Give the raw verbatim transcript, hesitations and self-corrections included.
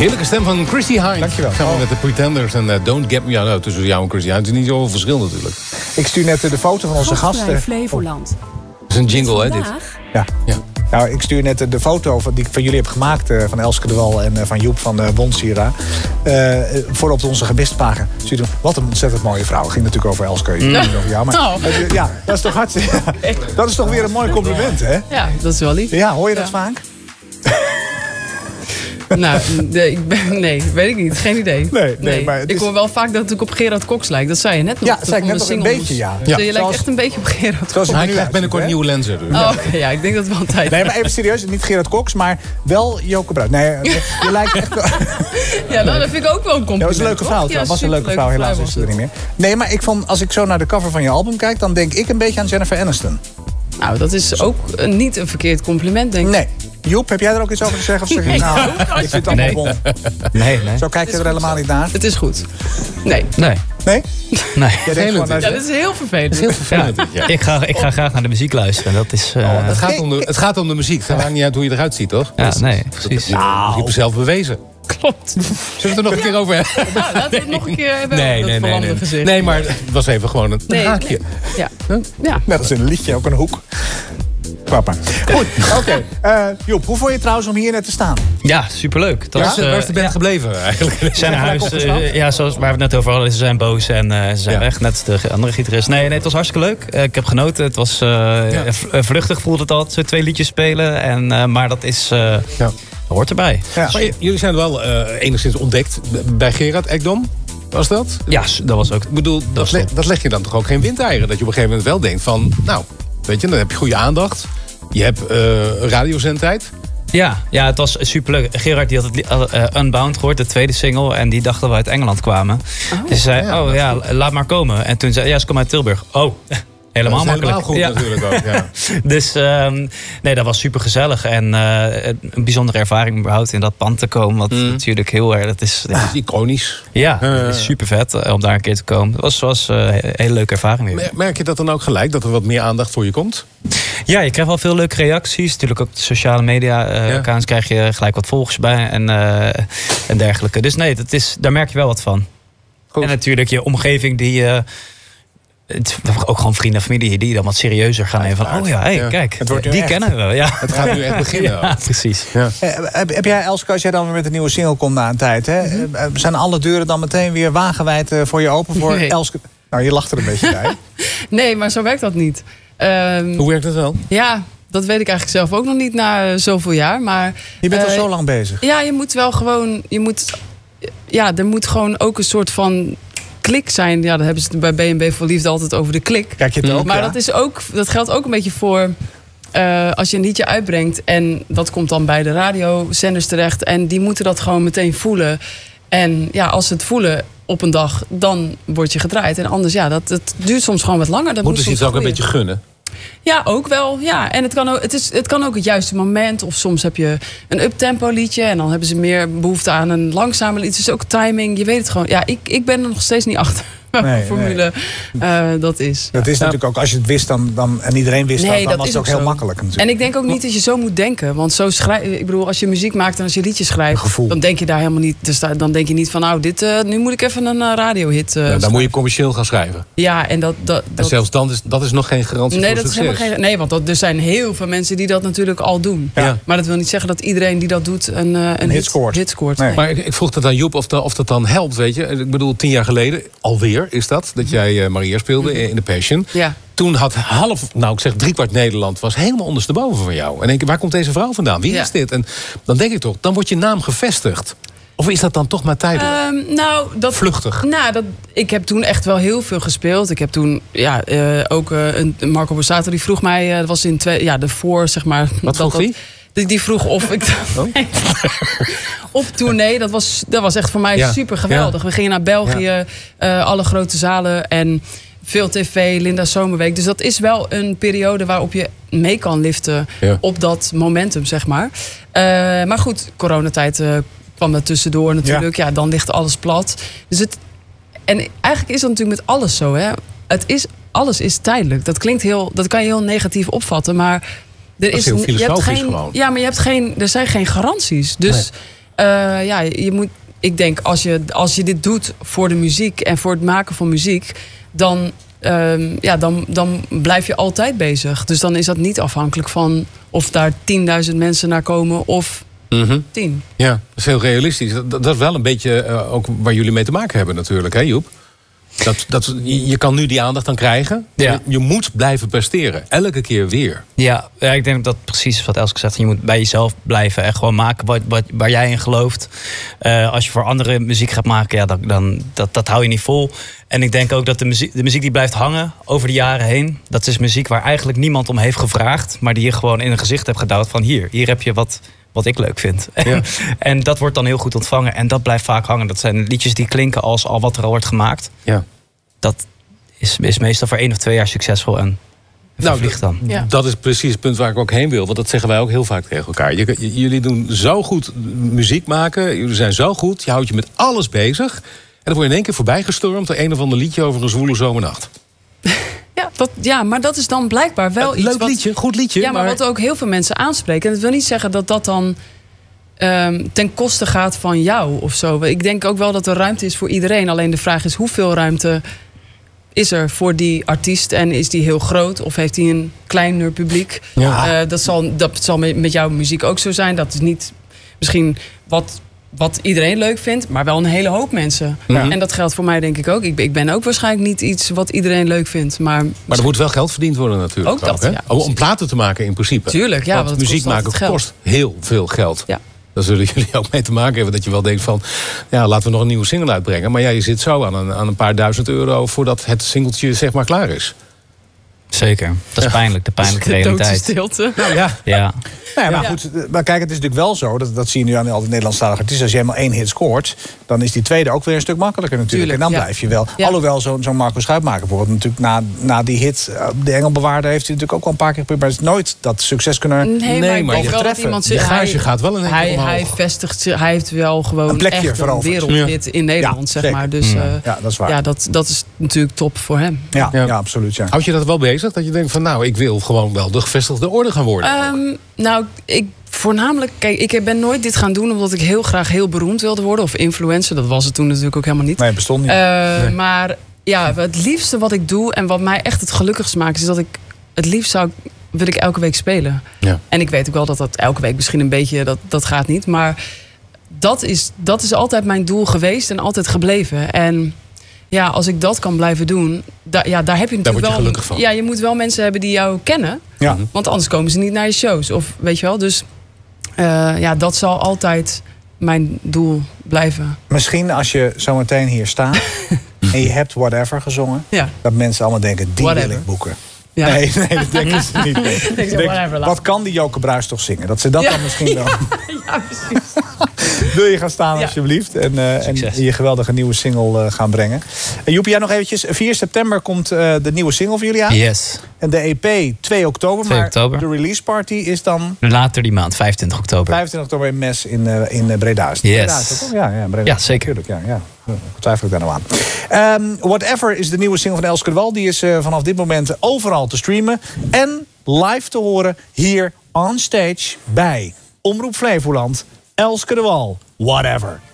heerlijke stem van Christy Hynde. Dankjewel. Samen oh. met de Pretenders en uh, Don't Get Me Out. Tussen jou en Christy Hynde is niet zoveel verschil natuurlijk. Ik stuur net de foto van onze gasten. Flevoland. Oh. Dat is een jingle, hè, dit? Ja. ja. Nou, ik stuur net de foto van, die ik van jullie heb gemaakt... Uh, van Elske de Wal en uh, van Joep van uh, Bonsira. Uh, voor op onze gemistpagina. Wat een ontzettend mooie vrouw. Het ging natuurlijk over Elske. Mm. Ja. Over jou, maar, oh. uh, ja, dat is toch hartstikke... Ja, dat is toch weer een mooi compliment, hè? Ja, dat is wel lief. Ja, hoor je dat ja. vaak? Nou, nee, ik ben, nee, weet ik niet. Geen idee. Nee, nee, nee. Maar ik hoor wel vaak dat ik op Gerard Cox lijk. Dat zei je net nog. Ja, dat zei ik net nog een beetje, ja. Dus ja. je lijkt Zoals, echt een beetje op Gerard Cox. Hij krijgt binnenkort nieuwe lenzen. Dus. Oh, okay, ja, ik denk dat het wel een tijd. Nee, maar even serieus. Niet Gerard Cox, maar wel Joke Bruin. Nee, je lijkt echt wel... Ja, nou, dat vind ik ook wel een compliment. Dat was een leuke vrouw. Ja, was een leuke vrouw. Helaas is ze er niet meer. Nee, maar ik vond, als ik zo naar de cover van je album kijk... dan denk ik een beetje aan Jennifer Aniston. Nou, dat is ook uh, niet een verkeerd compliment, denk ik. Nee. Joep, heb jij er ook iets over te zeggen? Of zeg je, nee, nou, ik vind het allemaal nee. bon. Nee, nee. Zo kijk je er helemaal niet naar? Het is goed. Nee. Nee. Nee? Nee. Gewoon, ja, dat is heel vervelend. Dat is heel vervelend. Ja. Ja. Ik, ga, ik ga graag naar de muziek luisteren. Dat is, uh... oh, het, gaat om de, het gaat om de muziek. Het maakt niet uit hoe je eruit ziet, toch? Ja, nee, dat, precies. Dat, dat, je hebt het zelf bewezen. Klopt. Zullen we het er nog een keer over hebben? Nou, laten we het nog een keer hebben. Nee, dat nee, nee, nee. Gezicht. Nee, maar het was even gewoon een nee, haakje. Nee. Ja. Ja. Net als in een liedje, ook een hoek. Papa. Goed, oké. Okay. Uh, Joep, hoe vond je het trouwens om hier net te staan? Ja, superleuk. Ja? Was, uh, waar is de band ja. gebleven eigenlijk? Ze zijn naar huis, uh, ja, zoals waar we het net over hadden. Ze zijn boos en uh, ze zijn ja. weg. Net de andere gitarist. Nee, nee, het was hartstikke leuk. Uh, ik heb genoten. Het was uh, ja. vluchtig voelde het altijd. Zo twee liedjes spelen. En, uh, maar dat is... Uh, ja. hoort erbij. Ja. Maar jullie zijn wel uh, enigszins ontdekt bij Gerard Ekdom. Was dat? Ja, dat was ook. Ik bedoel, dat, dat, le dat leg je dan toch ook geen windeieren? Dat je op een gegeven moment wel denkt van... Nou, weet je, dan heb je goede aandacht. Je hebt uh, radiozendtijd. Ja, ja, het was superleuk. Gerard die had het uh, Unbound gehoord, de tweede single. En die dacht dat we uit Engeland kwamen. Oh, dus zei, ja, oh ja, laat maar komen. En toen zei ja, ze komen uit Tilburg. Oh, helemaal dat is makkelijk. Helemaal goed ja. natuurlijk ook, ja. Dus um, nee, dat was super gezellig. En uh, een bijzondere ervaring om überhaupt in dat pand te komen. Wat mm. natuurlijk heel erg... Dat is, ja. dat is iconisch. Ja, uh, het is super vet uh, om daar een keer te komen. Het was, was uh, een hele leuke ervaring weer. Merk je dat dan ook gelijk, dat er wat meer aandacht voor je komt? Ja, je krijgt wel veel leuke reacties. Natuurlijk ook de sociale media uh, ja. accounts krijg je gelijk wat volgers bij en, uh, en dergelijke. Dus nee, dat is, daar merk je wel wat van. Goed. En natuurlijk je omgeving die... Uh, het, ook gewoon vrienden en familie die dan wat serieuzer gaan nemen. Van, oh ja, hey, ja. kijk, het wordt die echt. Kennen we. Ja. Het gaat nu echt beginnen. Ja, precies. Ja. Uh, heb, heb jij, Elske, als jij dan weer met een nieuwe single komt na een tijd... Hè, mm-hmm. uh, zijn alle deuren dan meteen weer wagenwijd uh, voor je open voor nee. Elske? Nou, je lacht er een beetje bij. Nee, maar zo werkt dat niet. Um, Hoe werkt het wel? Ja, dat weet ik eigenlijk zelf ook nog niet na uh, zoveel jaar. Maar, je bent uh, al zo lang bezig. Ja, je moet wel gewoon... Je moet, ja, er moet gewoon ook een soort van... klik zijn. Ja, daar hebben ze het bij B en B voor Liefde altijd over de klik. Kijk je het ook, maar ja? dat, is ook, dat geldt ook een beetje voor... Uh, als je een liedje uitbrengt... en dat komt dan bij de radiozenders terecht... en die moeten dat gewoon meteen voelen. En ja, als ze het voelen op een dag... dan word je gedraaid. En anders, ja, dat, het duurt soms gewoon wat langer. Dat Moeten ze het ook een beetje gunnen? Ja, ook wel. Ja. En het kan ook het, is, het kan ook het juiste moment. Of soms heb je een uptempo liedje... en dan hebben ze meer behoefte aan een langzamer liedje. Het is ook timing. Je weet het gewoon. Ja, ik, ik ben er nog steeds niet achter. Nee, formule nee. Uh, dat is. Dat is ja. natuurlijk ook, als je het wist dan, dan, en iedereen wist nee, dat, dan dat was het ook, ook heel makkelijk natuurlijk. En ik denk ook niet dat je zo moet denken. Want zo schrijf, ik bedoel, als je muziek maakt en als je liedjes schrijft... dan denk je daar helemaal niet, dus dan denk je niet van... nou, dit, uh, nu moet ik even een uh, radiohit uh, ja, Dan moet je commercieel gaan schrijven. Ja, en dat... dat, dat en zelfs dan is, dat is nog geen garantie nee, voor dat succes. Is helemaal geen, nee, want dat, er zijn heel veel mensen die dat natuurlijk al doen. Ja. Maar dat wil niet zeggen dat iedereen die dat doet een, uh, een, een hit, hit scoort. Hit scoort. Nee. Maar ik, ik vroeg dat aan Joep of, dat, of dat dan helpt, weet je. Ik bedoel, tien jaar geleden, alweer is dat... dat jij uh, Maria speelde in The Passion. Ja. Toen had half, nou ik zeg driekwart Nederland... was helemaal ondersteboven van jou. En denk ik, waar komt deze vrouw vandaan? Wie ja. is dit? En dan denk ik toch, dan wordt je naam gevestigd. Of is dat dan toch maar tijdelijk? Um, nou, dat, Vluchtig? Nou, dat, ik heb toen echt wel heel veel gespeeld. Ik heb toen ja, uh, ook uh, een Marco Borsato die vroeg mij... Uh, dat was in twee, ja, de voor, zeg maar... Wat vroeg die? Die, die vroeg of ik... Oh. op tournee, dat was, dat was echt voor mij ja. super geweldig. Ja. We gingen naar België, ja. uh, alle grote zalen en veel tv, Linda Zomerweek. Dus dat is wel een periode waarop je mee kan liften ja. op dat momentum, zeg maar. Uh, maar goed, coronatijd uh, kwam er tussendoor natuurlijk. Ja. ja, dan ligt alles plat. Dus het, en eigenlijk is dat natuurlijk met alles zo. Hè? Het is, alles is tijdelijk. Dat klinkt heel, dat kan je heel negatief opvatten, maar... Er dat is heel filosofisch je hebt geen, gewoon. Ja, maar je hebt geen, er zijn geen garanties. Dus ja, je moet... Ik denk, als je, als je dit doet voor de muziek en voor het maken van muziek... dan, um, ja, dan, dan blijf je altijd bezig. Dus dan is dat niet afhankelijk van of daar tienduizend mensen naar komen of mm-hmm. tien. Ja, dat is heel realistisch. Dat, dat is wel een beetje uh, ook waar jullie mee te maken hebben natuurlijk, hè Joep? Dat, dat, je kan nu die aandacht dan krijgen. Ja. Je, je moet blijven presteren. Elke keer weer. Ja, ja, ik denk dat precies is wat Elske zegt. Je moet bij jezelf blijven en gewoon maken wat, wat, waar jij in gelooft. Uh, als je voor anderen muziek gaat maken, ja, dan, dan, dat, dat hou je niet vol. En ik denk ook dat de muziek, de muziek die blijft hangen over de jaren heen... dat is muziek waar eigenlijk niemand om heeft gevraagd... maar die je gewoon in een gezicht hebt gedouwd van... hier, hier heb je wat... wat ik leuk vind. Ja. En dat wordt dan heel goed ontvangen. En dat blijft vaak hangen. Dat zijn liedjes die klinken als al wat er al wordt gemaakt. Ja. Dat is, is meestal voor één of twee jaar succesvol. En nou, vliegt dan. Ja. Dat is precies het punt waar ik ook heen wil. Want dat zeggen wij ook heel vaak tegen elkaar. J- j- jullie doen zo goed muziek maken. Jullie zijn zo goed. Je houdt je met alles bezig. En dan word je in één keer voorbijgestormd... door een of ander liedje over een zwoele zomernacht. Ja, dat, ja, maar dat is dan blijkbaar wel een iets leuk wat... liedje, goed liedje. Ja, maar, maar wat ook heel veel mensen aanspreken. En dat wil niet zeggen dat dat dan um, ten koste gaat van jou of zo. Ik denk ook wel dat er ruimte is voor iedereen. Alleen de vraag is hoeveel ruimte is er voor die artiest? En is die heel groot? Of heeft hij een kleiner publiek? Ja. Uh, dat zal, dat zal met jouw muziek ook zo zijn. Dat is niet misschien wat... wat iedereen leuk vindt, maar wel een hele hoop mensen. Ja. En dat geldt voor mij denk ik ook. Ik ben, ik ben ook waarschijnlijk niet iets wat iedereen leuk vindt. Maar, maar er moet wel geld verdiend worden natuurlijk. Ook dat, ook, ja, om, om platen te maken in principe. Tuurlijk, ja. Want, want muziek maken kost, kost heel veel geld. Ja. Daar zullen jullie ook mee te maken hebben. Dat je wel denkt van, ja, laten we nog een nieuwe single uitbrengen. Maar ja, je zit zo aan een, aan een paar duizend euro... voordat het singeltje zeg maar klaar is. Zeker. Dat is ja. pijnlijk. De pijnlijke realiteit. Stilte. Nou, ja. Ja. Nou ja, maar goed, maar kijk, het is natuurlijk wel zo, dat, dat zie je nu aan al die Nederlandstalige artiesten. Als je helemaal één hit scoort, dan is die tweede ook weer een stuk makkelijker natuurlijk. Tuurlijk, en dan ja. blijf je wel. Ja. Alhoewel zo'n zo'n Marco Schuitmaker bijvoorbeeld natuurlijk na, na die hit, De Engelbewaarder, heeft hij natuurlijk ook al een paar keer geprobeerd. Maar het is nooit dat succes kunnen nee, nee, maar overtreffen. Je gage gaat wel een hij, hij, hij vestigt zich, hij heeft wel gewoon een plekje echt een wereldhit ja. in Nederland, ja, zeg maar. Dus uh, ja, dat is waar. Ja, dat, dat is natuurlijk top voor hem. Ja, ja. ja absoluut. Ja. Houd je dat wel bezig? Dat je denkt van, nou, ik wil gewoon wel de gevestigde orde gaan worden? Um, nou, ik voornamelijk, kijk, ik ben nooit dit gaan doen omdat ik heel graag heel beroemd wilde worden. Of influencer, dat was het toen natuurlijk ook helemaal niet. Nee, bestond niet. Uh, nee. Maar ja, het liefste wat ik doe en wat mij echt het gelukkigst maakt, is dat ik het liefst zou, wil ik elke week spelen. Ja. En ik weet ook wel dat dat elke week misschien een beetje, dat, dat gaat niet. Maar dat is, dat is altijd mijn doel geweest en altijd gebleven. En ja, als ik dat kan blijven doen, da, ja, daar heb je natuurlijk daar word je wel. Gelukkig van. Ja, je moet wel mensen hebben die jou kennen. Ja. Want anders komen ze niet naar je shows. Of weet je wel, dus uh, ja, dat zal altijd mijn doel blijven. Misschien als je zometeen hier staat en je hebt Whatever gezongen, ja. dat mensen allemaal denken, die whatever. wil ik boeken. Ja. Nee, nee, dat denken ze niet. Nee. Ik zeg, whatever, wat kan die Joke Bruijs toch zingen? Dat ze dat ja. dan misschien wel. Ja, precies. Wil je gaan staan ja. alsjeblieft. En, uh, en je geweldige nieuwe single uh, gaan brengen. En Joep, jij nog eventjes. vier september komt uh, de nieuwe single voor jullie aan. Yes. En de E P twee oktober. twee maar oktober. De release party is dan... later die maand, vijfentwintig oktober. vijfentwintig oktober in Mes in, uh, in Breda. Yes. Breda is dat toch? Ja, ja, Breda. Ja, zeker. Ja, ja. Twijfel ik daar nou aan. Um, Whatever is de nieuwe single van Elske de Wal. Die is uh, vanaf dit moment overal te streamen. En live te horen hier on stage bij Omroep Flevoland. Elske de Wal. Whatever.